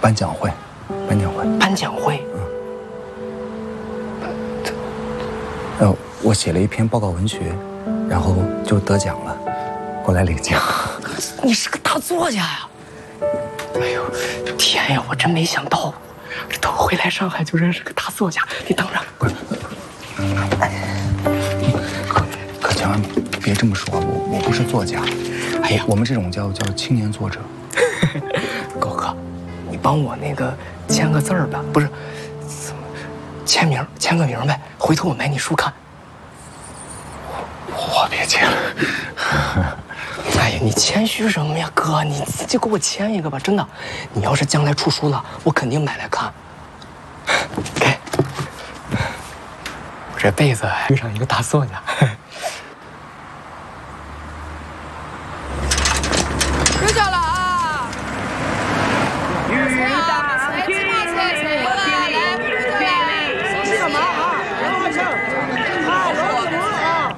颁奖会。 颁奖会。 我写了一篇报告文学，然后就得奖了，过来领奖。 你是个大作家呀！哎呦，天呀，我真没想到，这头回来上海就认识个大作家。你等着， 不是，可千万别这么说，我不是作家。哎呀，我们这种叫青年作者。 高哥，你帮我那个签个字儿吧，不是，怎么签名签个名呗？回头我买你书看。 我别签了。 哎呀，你谦虚什么呀，哥？你自己给我签一个吧，真的。你要是将来出书了，我肯定买来看。给，我这辈子遇上一个大作家。 睡觉了啊！ 是干嘛啊？杨华生，啊，老子们啊！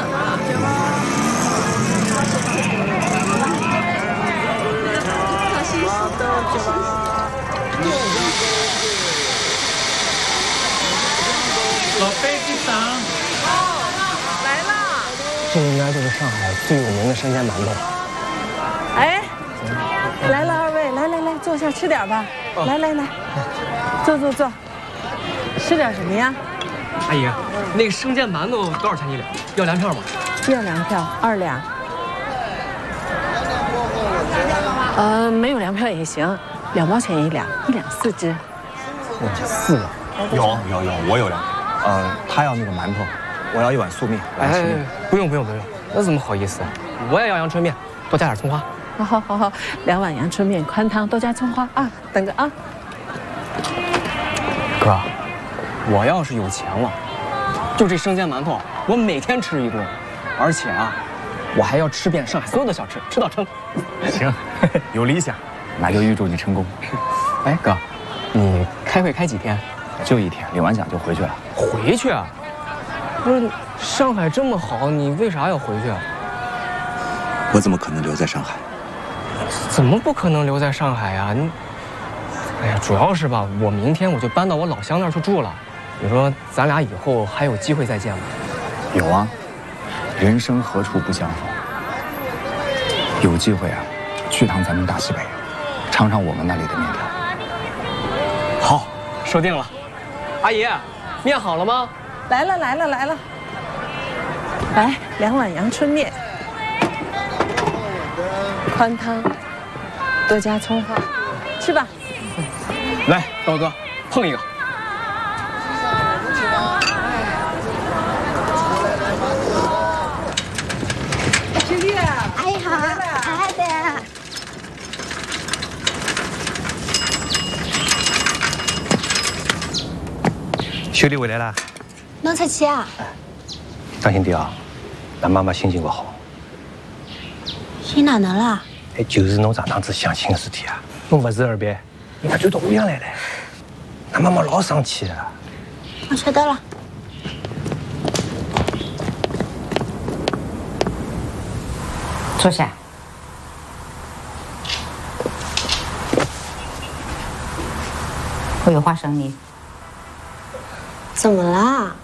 老飞机长， 来啦！ 这应该就是上海最有名的生煎馒头。 哎，来了，二位，来，坐下吃点吧。来，坐，吃点什么呀？ 阿姨，那个生煎馒头多少钱一两？要粮票吗？ 要粮票，2两。没有粮票也行，2毛钱一两，1两4只。 4两。 有，我有2。他要那个馒头，我要1碗素面。 哎，不用，那怎么好意思啊？我也要阳春面，多加点葱花。 好，2碗阳春面，宽汤，多加葱花啊！等着啊。 哥，我要是有钱了，就这生煎馒头，我每天吃1顿，而且啊，我还要吃遍上海所有的小吃，吃到撑。 行，有理想，那就预祝你成功。 哎，哥，你开会开几天？ 就1天，领完奖就回去了。 回去啊？不是，上海这么好，你为啥要回去啊？ 我怎么可能留在上海？ 怎么不可能留在上海呀？哎呀，主要是吧，我明天我就搬到我老乡那儿去住了。你说咱俩以后还有机会再见吗？ 有啊，人生何处不相逢？有机会啊，去趟咱们大西北，尝尝我们那里的面条。 好，说定了。阿姨，面好了吗？ 来了。来，2碗阳春面，宽汤，多加葱花，吃吧。 来，高哥，碰一个。 兄弟， 哎好，好的。 兄弟回来啦！ 侬出去啊？ 张兄弟啊，咱妈妈心情不好。 心哪能啦？ 哎，就是侬上趟子相亲的事体啊，侬不是二别，人家追到屋里来了，俺妈妈老生气的。 我晓得了。 坐下。我有话省你。 怎么啦？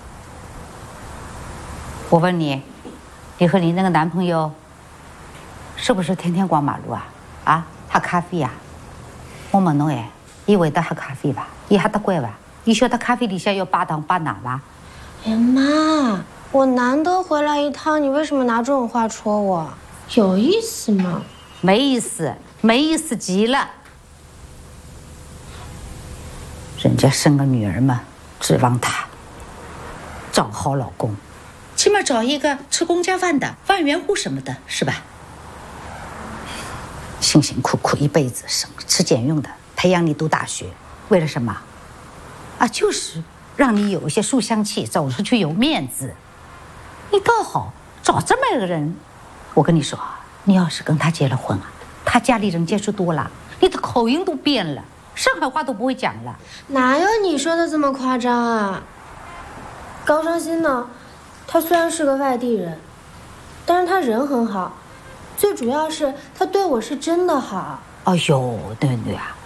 我问你，你和你那个男朋友是不是天天逛马路啊？啊，喝咖啡呀？我问侬哎，伊会得喝咖啡伐？伊喝得惯伐？伊晓得咖啡里向要巴糖巴奶伐？ 哎呀妈，我难得回来一趟，你为什么拿这种话戳我？有意思吗？ 没意思，没意思极了。人家生个女儿嘛，指望她找好老公，起码找一个吃公家饭的万元户什么的，是吧？辛辛苦苦一辈子省吃俭用的培养你读大学，为了什么？啊，就是让你有一些书香气，走出去有面子。你倒好，找这么一个人，我跟你说，你要是跟他结了婚啊，他家里人接触多了，你的口音都变了，上海话都不会讲了。 哪有你说的这么夸张啊？高胜新呢，他虽然是个外地人，但是他人很好，最主要是他对我是真的好。 哎呦，对啊，